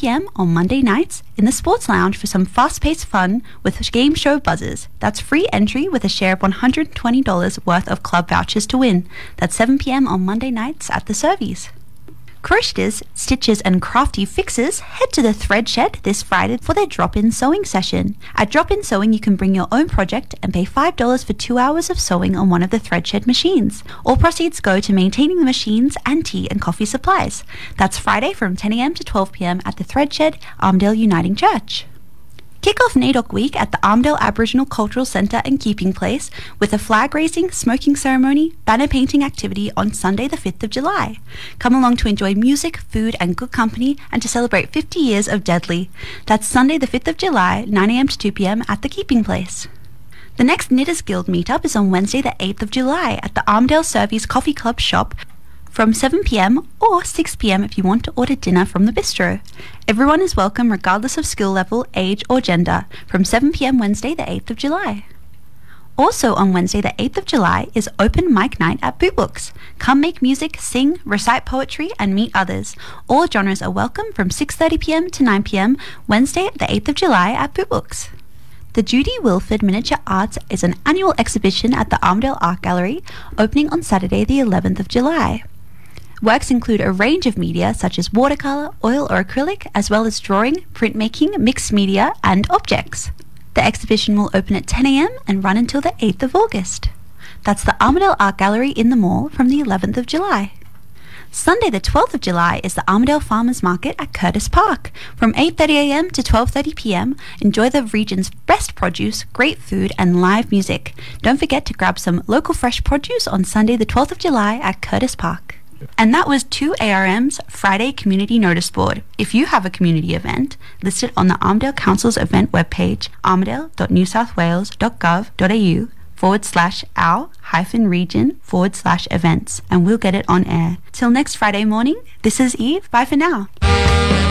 p.m. on Monday nights in the Sports Lounge for some fast-paced fun with game show buzzers. That's free entry with a share of $120 worth of club vouchers to win. That's 7 p.m. on Monday nights at the Servies. Crocheters, stitches and crafty fixers head to the Thread Shed this Friday for their drop-in sewing session. At drop-in sewing you can bring your own project and pay $5 for 2 hours of sewing on one of the Thread Shed machines. All proceeds go to maintaining the machines and tea and coffee supplies. That's Friday from 10 a.m. to 12 p.m. at the Thread Shed, Armdale Uniting Church. Kick off NAIDOC Week at the Armdale Aboriginal Cultural Centre and Keeping Place with a flag raising, smoking ceremony, banner painting activity on Sunday the 5th of July. Come along to enjoy music, food and good company and to celebrate 50 years of Deadly. That's Sunday the 5th of July, 9 a.m. to 2 p.m. at the Keeping Place. The next Knitters Guild meetup is on Wednesday the 8th of July at the Armdale Servies Coffee Club shop from 7 p.m. or 6 p.m. if you want to order dinner from the bistro. Everyone is welcome regardless of skill level, age or gender from 7 p.m. Wednesday the 8th of July. Also on Wednesday the 8th of July is Open Mic Night at Bootbooks. Come make music, sing, recite poetry and meet others. All genres are welcome from 6:30 p.m. to 9 p.m. Wednesday the 8th of July at Bootbooks. The Judy Wilford Miniature Arts is an annual exhibition at the Armdale Art Gallery, opening on Saturday the 11th of July. Works include a range of media such as watercolour, oil or acrylic, as well as drawing, printmaking, mixed media and objects. The exhibition will open at 10 a.m. and run until the 8th of August. That's the Armidale Art Gallery in the mall from the 11th of July. Sunday the 12th of July is the Armidale Farmers Market at Curtis Park. From 8:30 a.m. to 12:30 p.m, enjoy the region's best produce, great food and live music. Don't forget to grab some local fresh produce on Sunday the 12th of July at Curtis Park. And that was 2ARM's Friday Community Notice Board. If you have a community event, list it on the Armidale Council's event webpage, armidale.newsouthwales.gov.au/our-region/events, and we'll get it on air. Till next Friday morning, this is Eve. Bye for now.